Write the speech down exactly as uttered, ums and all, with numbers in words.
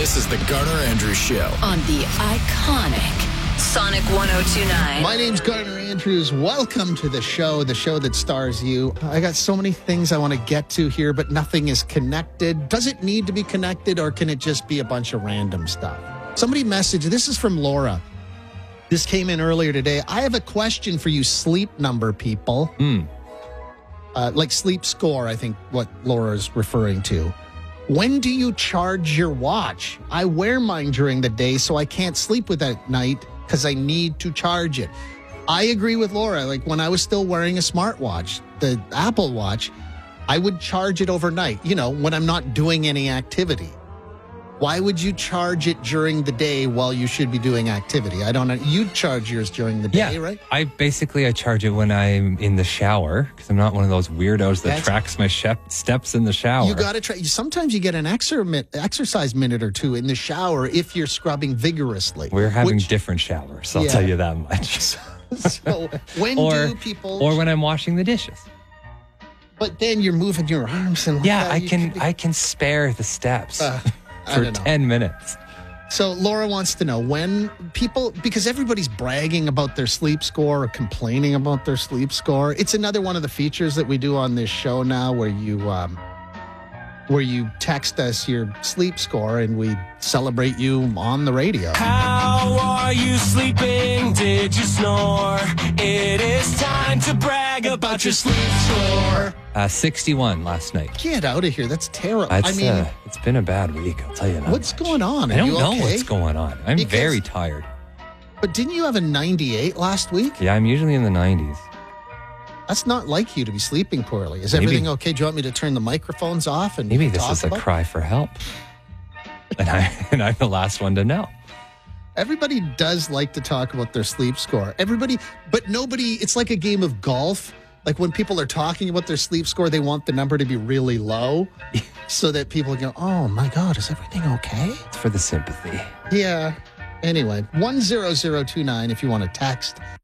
This is the Garner Andrews Show on the iconic Sonic one oh two point nine. My name's Garner Andrews. Welcome to the show, the show that stars you. I got so many things I want to get to here, but nothing is connected. Does it need to be connected, or can it just be a bunch of random stuff? Somebody messaged, this is from Laura. This came in earlier today. I have a question for you sleep number people. Mm. Uh, like sleep score, I think what Laura's referring to. When do you charge your watch? I wear mine during the day, so I can't sleep with it at night because I need to charge it. I agree with Laura. Like when I was still wearing a smartwatch, the Apple Watch, I would charge it overnight, you know, when I'm not doing any activity. Why would you charge it during the day while you should be doing activity? I don't know. You charge yours during the day, yeah, right? I basically I charge it when I'm in the shower because I'm not one of those weirdos that That's- tracks my shep- steps in the shower. You got to try. Sometimes you get an exer- exercise minute or two in the shower if you're scrubbing vigorously. We're having which- different showers, I'll Yeah. tell you that much. So when or, do people? or when I'm washing the dishes. But then you're moving your arms and Yeah, uh, I you can be- I can spare the steps Uh, I for don't know. ten minutes. So Laura wants to know when people, because everybody's bragging about their sleep score or complaining about their sleep score. It's another one of the features that we do on this show now, where you um, where you text us your sleep score and we celebrate you on the radio. How are you sleeping? Did you snore? It is time to brag about your sleep score. Uh, sixty-one last night. Get out of here! That's terrible. That's, I mean, uh, it's been a bad week, I'll tell you that what's much. going on? Are I don't you know okay? what's going on. I'm Because- very tired. But didn't you have a ninety-eight last week? Yeah, I'm usually in the nineties. That's not like you to be sleeping poorly. Is Maybe- everything okay? Do you want me to turn the microphones off and Maybe we can this talk is a about it? cry for help. And I and I'm the last one to know. Everybody does like to talk about their sleep score. Everybody, but nobody, it's like a game of golf. Like when people are talking about their sleep score, they want the number to be really low so that people go, oh my God, is everything okay? It's for the sympathy. Yeah. Anyway, one zero zero two nine if you want to text.